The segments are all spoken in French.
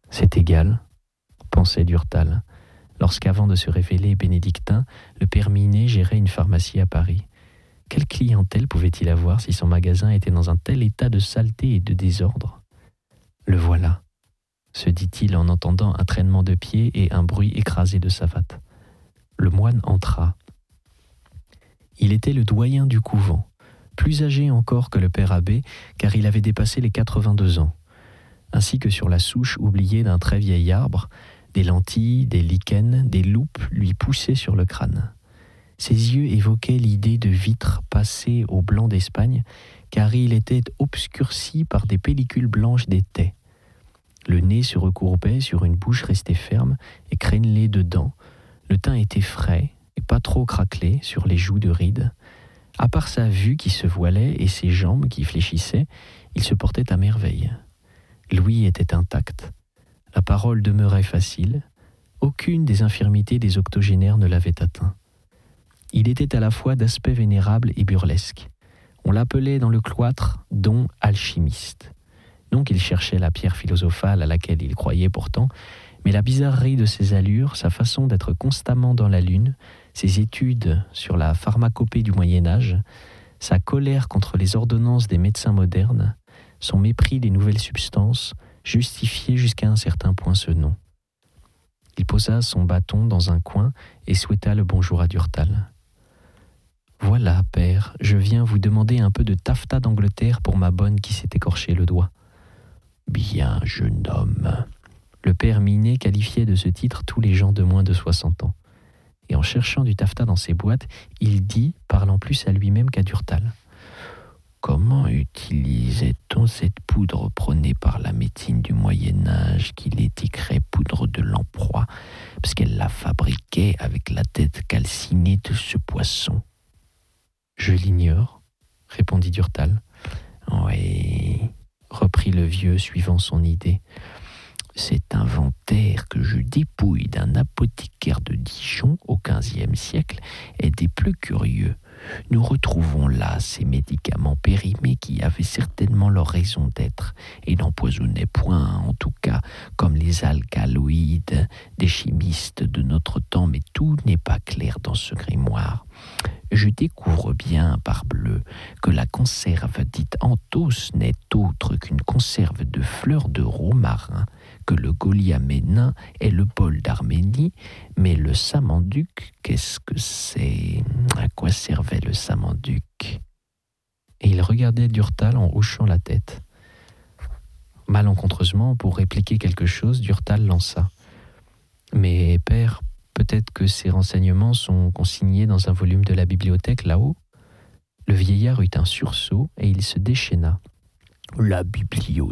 C'est égal, pensait Durtal, lorsqu'avant de se révéler bénédictin, le père Minet gérait une pharmacie à Paris. Quelle clientèle pouvait-il avoir si son magasin était dans un tel état de saleté et de désordre ? Le voilà, se dit-il en entendant un traînement de pieds et un bruit écrasé de savates. Le moine entra. Il était le doyen du couvent, plus âgé encore que le père abbé, car il avait dépassé les 82 ans. Ainsi que sur la souche oubliée d'un très vieil arbre, des lentilles, des lichens, des loupes lui poussaient sur le crâne. Ses yeux évoquaient l'idée de vitres passées au blanc d'Espagne, car il était obscurci par des pellicules blanches d'étai. Le nez se recourbait sur une bouche restée ferme et crénelée de dents. Le teint était frais et pas trop craquelé sur les joues de rides. À part sa vue qui se voilait et ses jambes qui fléchissaient, il se portait à merveille. L'ouïe était intacte. La parole demeurait facile. Aucune des infirmités des octogénaires ne l'avait atteint. Il était à la fois d'aspect vénérable et burlesque. On l'appelait dans le cloître don alchimiste. Non qu'il cherchait la pierre philosophale à laquelle il croyait pourtant, mais la bizarrerie de ses allures, sa façon d'être constamment dans la lune, ses études sur la pharmacopée du Moyen-Âge, sa colère contre les ordonnances des médecins modernes, son mépris des nouvelles substances, justifiaient jusqu'à un certain point ce nom. Il posa son bâton dans un coin et souhaita le bonjour à Durtal. « Voilà, père, je viens vous demander un peu de taffetas d'Angleterre pour ma bonne qui s'est écorché le doigt. » « Bien, jeune homme. » Le père Minet qualifiait de ce titre tous les gens de moins de 60 ans. Et en cherchant du taffetas dans ses boîtes, il dit, parlant plus à lui-même qu'à Durtal. « Comment utilisait-on cette poudre prônée par la médecine du Moyen-Âge qu'il étiquerait poudre de lamproie, parce qu'elle la fabriquait avec la tête calcinée de ce poisson ?»« Je l'ignore, » répondit Durtal. « Oui, » reprit le vieux suivant son idée. « Cet inventaire que je dépouille d'un apothicaire de Dijon au XVe siècle est des plus curieux. Nous retrouvons là ces médicaments périmés qui avaient certainement leur raison d'être et n'empoisonnaient point, en tout cas, comme les alcaloïdes des chimistes de notre temps, mais tout n'est pas clair dans ce grimoire. Je découvre bien, parbleu, que la conserve dite Anthos n'est autre qu'une conserve de fleurs de romarin, que le goliaménin est le bol d'Arménie, mais le samanduc, qu'est-ce que c'est ? À quoi servait le samanduc ? » Et il regardait Durtal en hochant la tête. Malencontreusement, pour répliquer quelque chose, Durtal lança. « Mais père, peut-être que ces renseignements sont consignés dans un volume de la bibliothèque là-haut ?» Le vieillard eut un sursaut et il se déchaîna. « La bibliothèque !»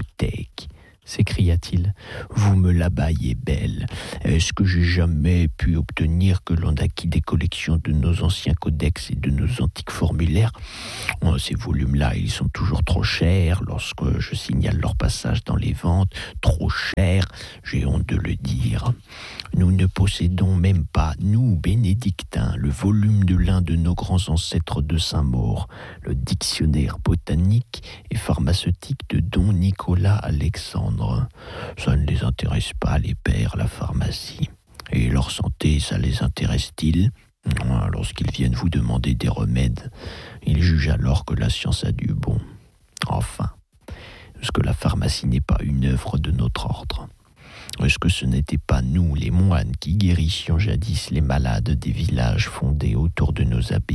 s'écria-t-il. « Vous me la baillez belle. Est-ce que j'ai jamais pu obtenir que l'on acquît des collections de nos anciens codex et de nos antiques formulaires ? Ces volumes-là, ils sont toujours trop chers lorsque je signale leur passage dans les ventes. Trop chers, j'ai honte de le dire. Nous ne possédons même pas, nous, bénédictins, le volume de l'un de nos grands ancêtres de Saint-Maur, le dictionnaire botanique et pharmaceutique de don Nicolas Alexandre. Ça ne les intéresse pas, les pères, la pharmacie. Et leur santé, ça les intéresse-t-il ? Lorsqu'ils viennent vous demander des remèdes, ils jugent alors que la science a du bon. Enfin, est-ce que la pharmacie n'est pas une œuvre de notre ordre ? Est-ce que ce n'était pas nous, les moines, qui guérissions jadis les malades des villages fondés autour de nos abbayes ?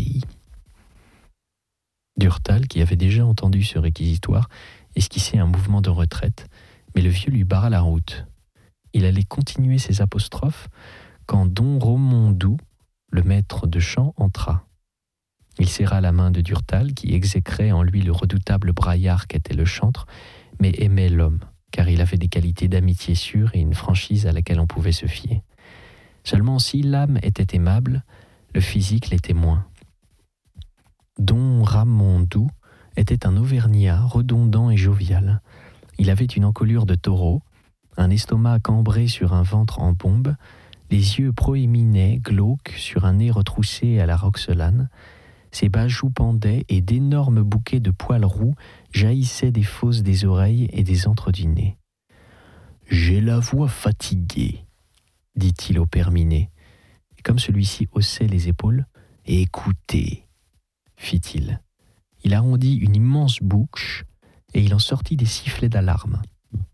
Durtal, qui avait déjà entendu ce réquisitoire, esquissait un mouvement de retraite, mais le vieux lui barra la route. Il allait continuer ses apostrophes quand don Romondou, le maître de chant, entra. Il serra la main de Durtal, qui exécrait en lui le redoutable braillard qu'était le chantre, mais aimait l'homme, car il avait des qualités d'amitié sûre et une franchise à laquelle on pouvait se fier. Seulement, si l'âme était aimable, le physique l'était moins. Don Ramondou était un Auvergnat redondant et jovial. Il avait une encolure de taureau, un estomac cambré sur un ventre en bombe, les yeux proéminents, glauques, sur un nez retroussé à la roxelane. Ses bas joues pendaient et d'énormes bouquets de poils roux jaillissaient des fosses des oreilles et des antres du nez. « J'ai la voix fatiguée, dit-il au père Minet. Et comme celui-ci haussait les épaules, écoutez, fit-il. Il arrondit une immense bouche et il en sortit des sifflets d'alarme.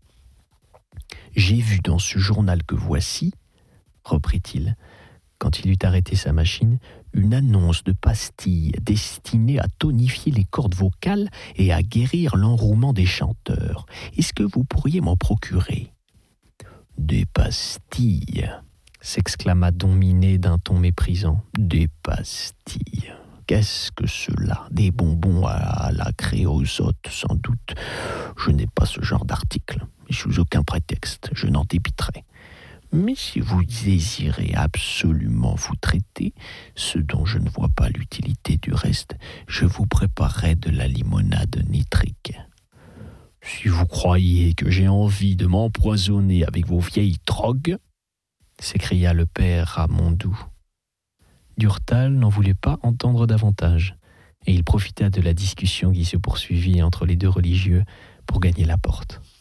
J'ai vu dans ce journal que voici, reprit-il, quand il eut arrêté sa machine, une annonce de pastilles destinée à tonifier les cordes vocales et à guérir l'enrouement des chanteurs. Est-ce que vous pourriez m'en procurer ? Des pastilles, s'exclama Don Minet d'un ton méprisant. Des pastilles. Qu'est-ce que cela ? Des bonbons à la créosote, sans doute. Je n'ai pas ce genre d'article. Sous aucun prétexte, je n'en débiterai. Mais si vous désirez absolument vous traiter, ce dont je ne vois pas l'utilité du reste, je vous préparerai de la limonade nitrique. Si vous croyez que j'ai envie de m'empoisonner avec vos vieilles drogues, s'écria le père Ramondou. Durtal n'en voulait pas entendre davantage, et il profita de la discussion qui se poursuivit entre les deux religieux pour gagner la porte.